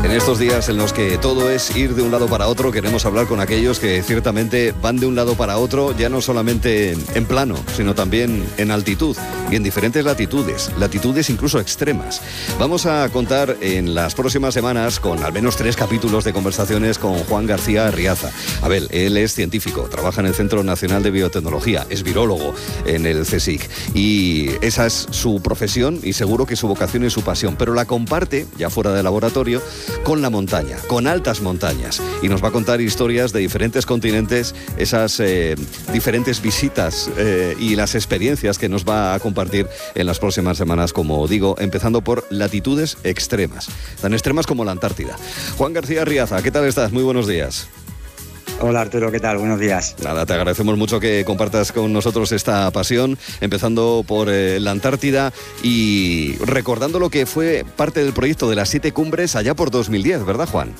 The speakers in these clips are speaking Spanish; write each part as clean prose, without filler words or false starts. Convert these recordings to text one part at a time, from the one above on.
En estos días en los que todo es ir de un lado para otro, queremos hablar con aquellos que ciertamente van de un lado para otro, ya no solamente en plano, sino también en altitud y en diferentes latitudes incluso extremas. Vamos a contar en las próximas semanas con al menos 3 capítulos de conversaciones con Juan García Arriaza. Abel, él es científico, trabaja en el Centro Nacional de Biotecnología, es virólogo en el CSIC y esa es su profesión y seguro que su vocación y su pasión, pero la comparte, ya fuera del laboratorio, con la montaña, con altas montañas, y nos va a contar historias de diferentes continentes, esas diferentes visitas y las experiencias que nos va a compartir en las próximas semanas, como digo, empezando por latitudes extremas, tan extremas como la Antártida. Juan García Arriaza, ¿qué tal estás? Muy buenos días. Hola Arturo, ¿qué tal? Buenos días. Nada, te agradecemos mucho que compartas con nosotros esta pasión, empezando por la Antártida y recordando lo que fue parte del proyecto de las 7 cumbres allá por 2010, ¿verdad, Juan?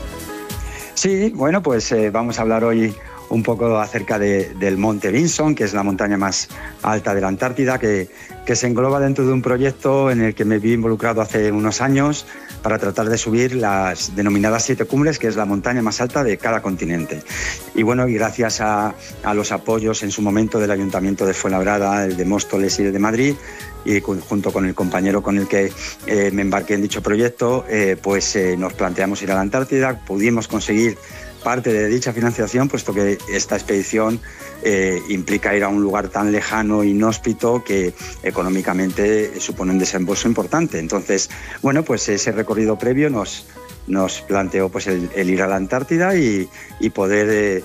Sí, bueno, pues vamos a hablar hoy un poco acerca del Monte Vinson, que es la montaña más alta de la Antártida, que se engloba dentro de un proyecto en el que me vi involucrado hace unos años para tratar de subir las denominadas 7 cumbres, que es la montaña más alta de cada continente. Y bueno, y gracias a los apoyos en su momento del Ayuntamiento de Fuenlabrada, el de Móstoles y el de Madrid, y junto con el compañero con el que me embarqué en dicho proyecto, nos planteamos ir a la Antártida. Pudimos conseguir parte de dicha financiación, puesto que esta expedición implica ir a un lugar tan lejano, inhóspito, que económicamente supone un desembolso importante. Entonces, bueno, pues ese recorrido previo nos planteó pues el ir a la Antártida y poder,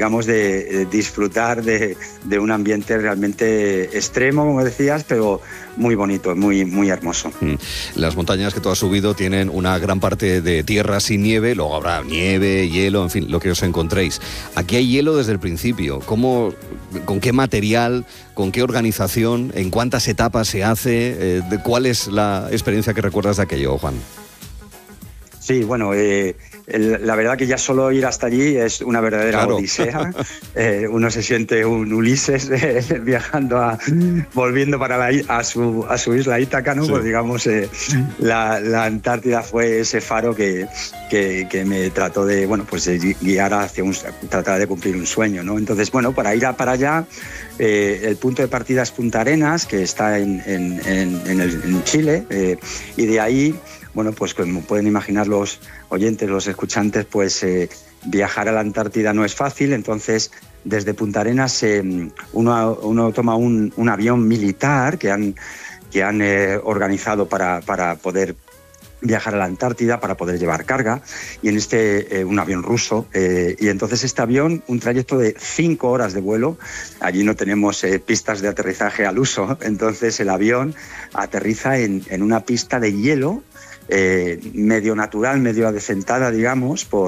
disfrutar de un ambiente realmente extremo, como decías, pero muy bonito, muy, muy hermoso. Las montañas que tú has subido tienen una gran parte de tierra sin nieve, luego habrá nieve, hielo, en fin, lo que os encontréis. Aquí hay hielo desde el principio. ¿Con qué material, con qué organización, en cuántas etapas se hace? ¿Cuál es la experiencia que recuerdas de aquello, Juan? Sí, bueno, la verdad que ya solo ir hasta allí es una verdadera odisea. Uno se siente un Ulises volviendo a su isla Ítaca, ¿no? Sí. Pues digamos, la Antártida fue ese faro que me trató de, de guiar hacia tratar de cumplir un sueño, ¿no? Entonces, bueno, para ir para allá, el punto de partida es Punta Arenas, que está en Chile, y de ahí, bueno, pues como pueden imaginar los oyentes, los escuchantes, pues viajar a la Antártida no es fácil. Entonces, desde Punta Arenas uno toma un avión militar que han organizado para poder viajar a la Antártida, para poder llevar carga, y en un avión ruso, y entonces este avión, un trayecto de 5 horas de vuelo, allí no tenemos pistas de aterrizaje al uso, entonces el avión aterriza en una pista de hielo, medio natural, medio adecentada, digamos,